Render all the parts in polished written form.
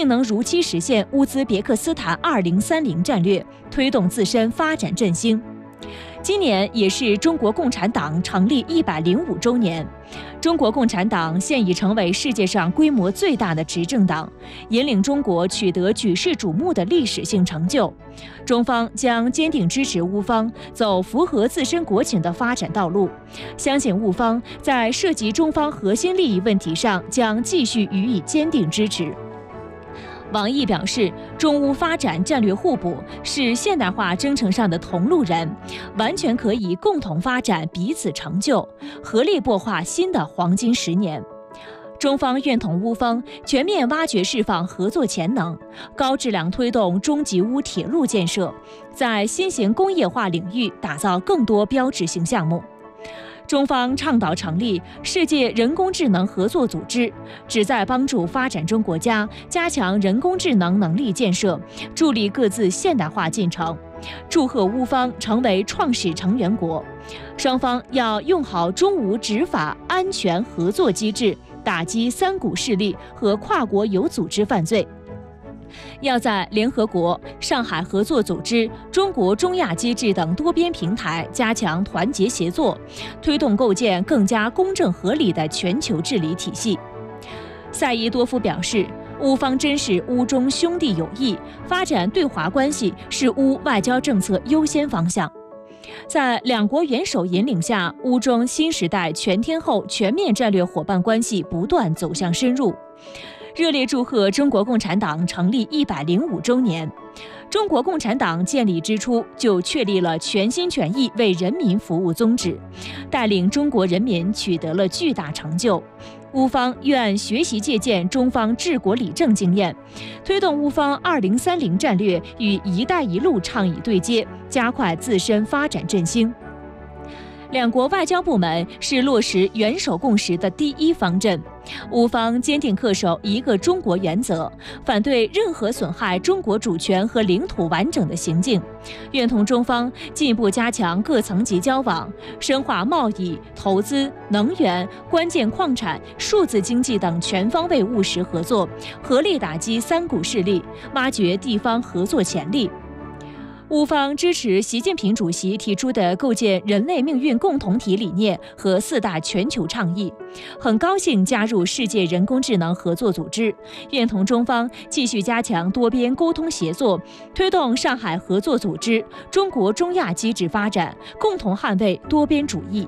并能如期实现乌兹别克斯坦2030战略，推动自身发展振兴。今年也是中国共产党成立105周年。中国共产党现已成为世界上规模最大的执政党，引领中国取得举世瞩目的历史性成就。中方将坚定支持乌方走符合自身国情的发展道路，相信乌方在涉及中方核心利益问题上将继续予以坚定支持。王毅表示，中乌发展战略互补，是现代化征程上的同路人，完全可以共同发展彼此成就，合力擘画新的黄金10年。中方愿同乌方全面挖掘释放合作潜能，高质量推动中吉乌铁路建设，在新型工业化领域打造更多标志性项目。中方倡导成立世界人工智能合作组织，旨在帮助发展中国家加强人工智能能力建设，助力各自现代化进程。祝贺乌方成为创始成员国，双方要用好中乌执法安全合作机制，打击三股势力和跨国有组织犯罪。要在联合国、上海合作组织、中国中亚机制等多边平台加强团结协作，推动构建更加公正合理的全球治理体系。赛义多夫表示，乌方珍视乌中兄弟友谊，发展对华关系是乌外交政策优先方向。在两国元首引领下，乌中新时代全天候全面战略伙伴关系不断走向深入。热烈祝贺中国共产党成立105周年。中国共产党建立之初就确立了全心全意为人民服务宗旨，带领中国人民取得了巨大成就。乌方愿学习借鉴中方治国理政经验，推动乌方2030战略与“一带一路”倡议对接，加快自身发展振兴。两国外交部门是落实元首共识的第一方阵，乌方坚定恪守一个中国原则，反对任何损害中国主权和领土完整的行径，愿同中方进一步加强各层级交往，深化贸易、投资、能源、关键矿产、数字经济等全方位务实合作，合力打击三股势力，挖掘地方合作潜力。乌方支持习近平主席提出的构建人类命运共同体理念和4大全球倡议，很高兴加入世界人工智能合作组织，愿同中方继续加强多边沟通协作，推动上海合作组织、中国中亚机制发展，共同捍卫多边主义。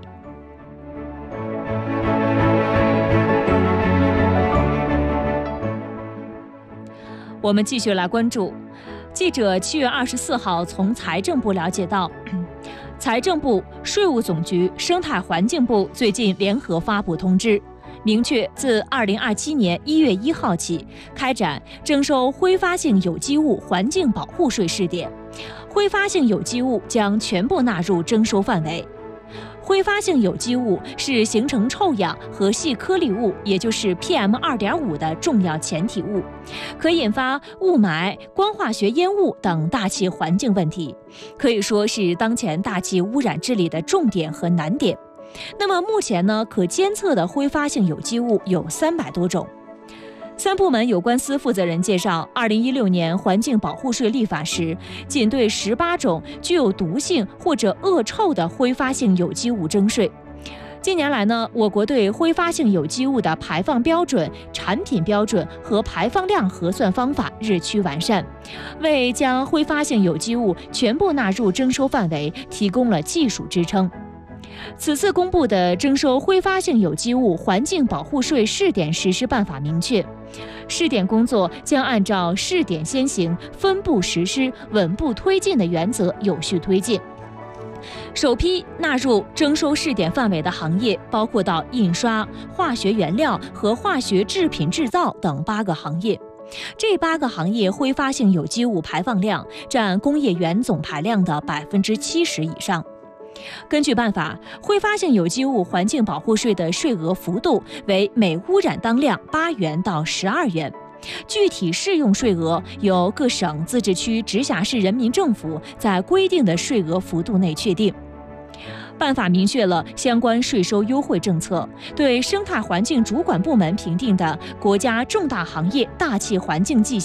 我们继续来关注。记者7月24号从财政部了解到，财政部、税务总局、生态环境部最近联合发布通知，明确自2027年1月1号起开展征收挥发性有机物环境保护税试点，挥发性有机物将全部纳入征收范围。挥发性有机物是形成臭氧和细颗粒物，也就是 PM2.5 的重要前体物，可引发雾霾、光化学烟雾等大气环境问题，可以说是当前大气污染治理的重点和难点。那么目前呢，可监测的挥发性有机物有300多种。3部门有关司负责人介绍，2016年环境保护税立法时，仅对18种具有毒性或者恶臭的挥发性有机物征税。近年来呢，我国对挥发性有机物的排放标准、产品标准和排放量核算方法日趋完善，为将挥发性有机物全部纳入征收范围提供了技术支撑。此次公布的征收挥发性有机物环境保护税试点实施办法明确，试点工作将按照试点先行、分步实施、稳步推进的原则有序推进。首批纳入征收试点范围的行业包括到印刷、化学原料和化学制品制造等8个行业。这8个行业挥发性有机物排放量占工业原总排量的70%以上。根据办法，挥发性有机物环境保护税的税额幅度为每污染当量8元到12元，具体适用税额由各省、自治区、直辖市人民政府在规定的税额幅度内确定。办法明确了相关税收优惠政策，对生态环境主管部门评定的国家重大行业大气环境绩